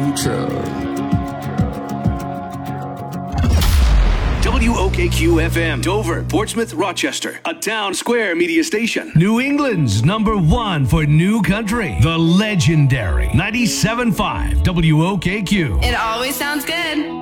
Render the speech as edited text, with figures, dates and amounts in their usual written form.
future. WOKQ-FM, Dover, Portsmouth, Rochester, a town square media station. New England's #1 for new country, the legendary 97.5 WOKQ. It always sounds good.